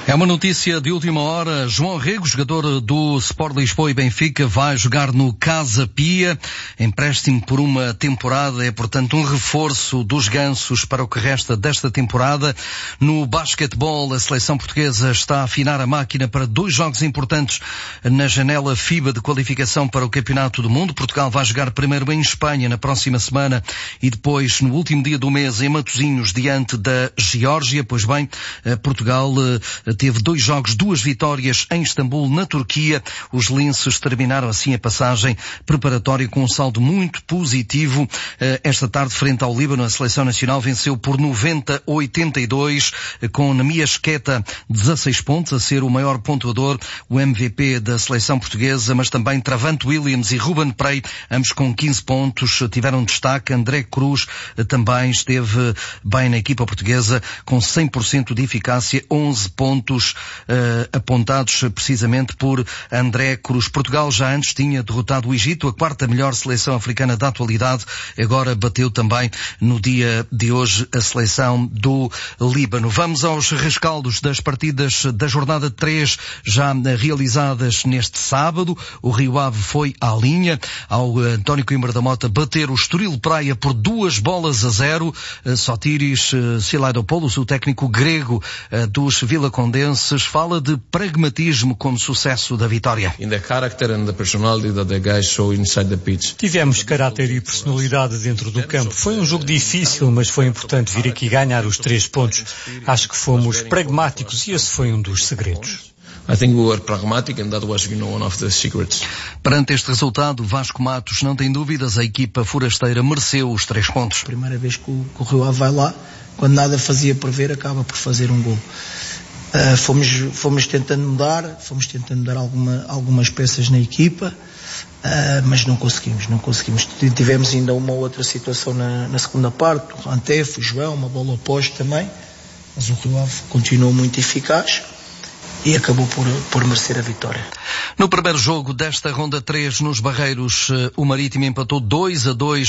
É uma notícia de última hora. João Rego, jogador do Sport Lisboa e Benfica, vai jogar no Casa Pia. Empréstimo por uma temporada, é portanto um reforço dos gansos para o que resta desta temporada. No basquetebol, a seleção portuguesa está a afinar a máquina para 2 jogos importantes na janela FIBA de qualificação para o Campeonato do Mundo. Portugal vai jogar primeiro em Espanha na próxima semana e depois no último dia do mês em Matosinhos diante da Geórgia. Pois bem, Portugal teve 2 jogos, 2 vitórias em Istambul, na Turquia. Os linces terminaram assim a passagem preparatória com um saldo muito positivo. Esta tarde, frente ao Líbano, a seleção nacional venceu por 90-82, com Nemias Queta 16 pontos, a ser o maior pontuador, o MVP da seleção portuguesa, mas também Travante Williams e Ruben Prey, ambos com 15 pontos, tiveram destaque. André Cruz também esteve bem na equipa portuguesa, com 100% de eficácia, 11 pontos apontados precisamente por André Cruz. Portugal já antes tinha derrotado o Egito, a 4ª melhor seleção africana da atualidade. Agora bateu também no dia de hoje a seleção do Líbano. Vamos aos rescaldos das partidas da jornada 3 já realizadas neste sábado. O Rio Ave foi à linha ao António Coimbra da Mota bater o Estoril Praia por 2-0. Sotiris Silaidopoulos, o técnico grego dos vilacondenses, fala de pragmatismo como sucesso da vitória. Tivemos caráter e personalidade dentro do campo. Foi um jogo difícil, mas foi importante vir aqui ganhar os 3 pontos. Acho que fomos pragmáticos e esse foi um dos segredos. I think we were pragmatic and that was, one of the secrets. Perante este resultado, Vasco Matos não tem dúvidas, a equipa forasteira mereceu os 3 pontos. Primeira vez que o Rio Ave vai lá, quando nada fazia prever, acaba por fazer um gol. Fomos tentando mudar algumas peças na equipa, mas não conseguimos. Tivemos ainda uma outra situação na segunda parte, o Rantef, o João, uma bola oposta também, mas o Rio Ave continuou muito eficaz e acabou por merecer a vitória. No primeiro jogo desta ronda 3 nos Barreiros, o Marítimo empatou 2-2